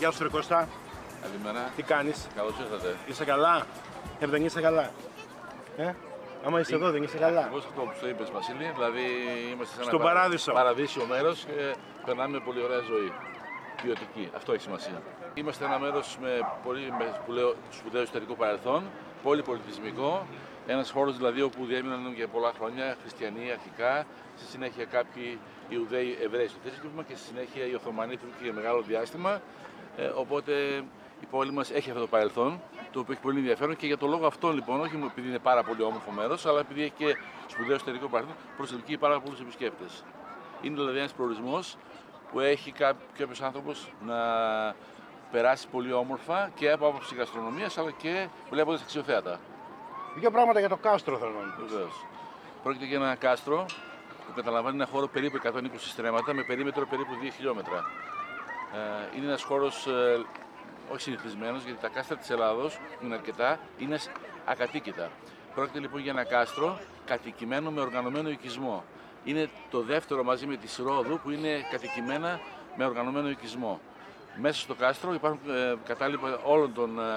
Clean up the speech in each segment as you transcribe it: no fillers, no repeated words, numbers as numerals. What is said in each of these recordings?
Γεια σου, ρε Κώστα. Καλημέρα. Τι κάνεις? Καλώς ήρθατε. Είσαι καλά? Δεν είσαι καλά? Άμα είσαι εδώ, δεν είσαι καλά? Ακριβώς αυτό που σου είπες, Βασίλη. Δηλαδή είμαστε σε ένα Στον παράδεισο. παραδείσιο μέρος και περνάμε πολύ ωραία ζωή. Ποιοτική. Αυτό έχει σημασία. Είμαστε ένα μέρος με πολύ σπουδαίο ιστορικό παρελθόν, πολύ πολιτισμικό. Ένας χώρος δηλαδή όπου διέμειναν για πολλά χρόνια χριστιανοί αρχικά, στη συνέχεια κάποιοι Ιουδαίοι Εβραίοι στο θρήσκευμα και στη συνέχεια οι Οθωμανοί Τούρκοι για μεγάλο διάστημα. Οπότε η πόλη μας έχει αυτό το παρελθόν, το οποίο έχει πολύ ενδιαφέρον και για τον λόγο αυτό λοιπόν, όχι μόνο επειδή είναι πάρα πολύ όμορφο μέρος, αλλά επειδή έχει και σπουδαίο ιστορικό παρελθόν, προσελκύει πάρα πολλούς επισκέπτες. Είναι δηλαδή ένας προορισμός που έχει κάποιος άνθρωπος να περάσει πολύ όμορφα και από άποψη γαστρονομίας, αλλά και βλέποντας αξιοθέατα. Δύο πράγματα για το κάστρο θέλω να μου πεις. Βεβαίως. Πρόκειται για ένα κάστρο που καταλαμβάνει ένα χώρο περίπου 120 στρέμματα με περίμετρο περίπου 2 χιλιόμετρα. Είναι ένας χώρος όχι συνηθισμένος, γιατί τα κάστρα της Ελλάδος, που είναι αρκετά, είναι ακατοίκητα. Πρόκειται λοιπόν για ένα κάστρο κατοικημένο με οργανωμένο οικισμό. Είναι το δεύτερο μαζί με τη Ρόδου που είναι κατοικημένα με οργανωμένο οικισμό. Μέσα στο κάστρο υπάρχουν κατάλοιπα όλων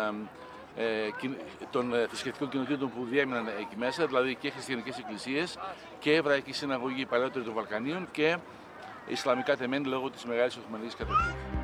των θρησκευτικών κοινοτήτων που διέμειναν εκεί μέσα, δηλαδή και χριστιανικές εκκλησίες και εβραϊκή συναγωγή παλαιότερη των Βαλκανίων και ισλαμικά τεμένη λόγω της μεγάλης Οθωμανικής κατοχής.